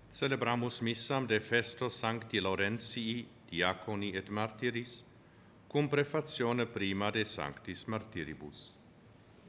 Celebramus missam de festo Sancti Laurentii, Diaconi et Martyris, cum prefatione prima de Sanctis Martyribus.